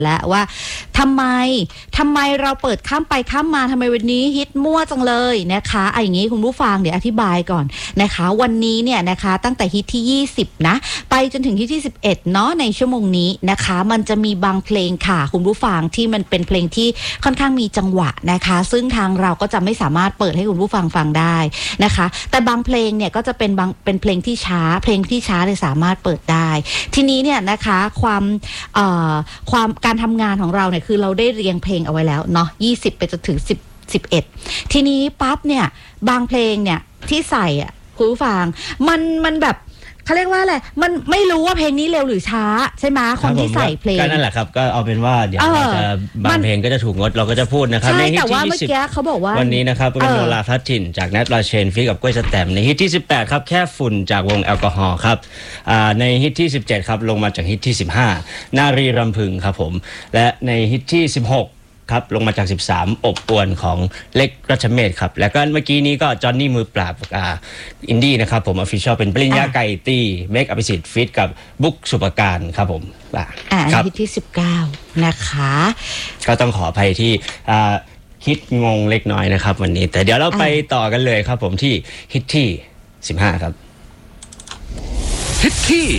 และว่าทำไมเราเปิดข้ามไปข้ามมาทำไมวันนี้ฮิตมั่วจังเลยนะคะอย่างนี้คุณผู้ฟังเดี๋ยวอธิบายก่อนนะคะวันนี้เนี่ยนะคะตั้งแต่ฮิตที่20นะไปจนถึงฮิตที่11เนาะในชั่วโมงนี้นะคะมันจะมีบางเพลงค่ะคุณผู้ฟังที่มันเป็นเพลงที่ค่อนข้างมีจังหวะนะคะซึ่งทางเราก็จะไม่สามารถเปิดให้คุณผู้ฟังฟังได้นะคะแต่บางเพลงเนี่ยก็จะเป็นเพลงที่ช้าเลยสามารถเปิดได้ทีนี้เนี่ยนะคะความการทำงานของเราเนี่ยคือเราได้เรียงเพลงเอาไว้แล้วเนาะ20ไปจนถึง11ทีนี้ปั๊บเนี่ยบางเพลงเนี่ยที่ใส่อ่ะคุณผู้ฟังมันแบบเขาเรียกว่าอะไรมันไม่รู้ว่าเพลงนี้เร็วหรือช้าใช่ไหมคนที่ใส่เพลงก็นั่นแหละครับก็เอาเป็นว่าเดี๋ยวเราจะบางเพลงก็จะถูกงดเราก็จะพูดนะครับในฮิตที่20เขาบอกว่าวันนี้นะครับเป็นโนราพัฒถิ่นจากแนทราเชนฟีกับกล้วยสแตมในฮิตที่18ครับแค่ฝุ่นจากวงแอลกอฮอล์ครับในฮิตที่17ครับลงมาจากฮิตที่15นารีรำพึงครับผมและในฮิตที่16ครับลงมาจาก13อบอวนของเล็กรัชเมธครับแล้วก็เมื่อกี้นี้ก็จอห์นนี่มือปราบอินดี้นะครับผมออฟฟิเชียลเป็นปริญญาไก่ตีเมกอภิสิทธิ์ฟิตกับบุ๊กสุปการครับผมฮิตที่19นะคะก็ต้องขออภัยที่ฮิตงงเล็กน้อยนะครับวันนี้แต่เดี๋ยวเราไปต่อกันเลยครับผมที่ฮิตที่15ครับฮิตที่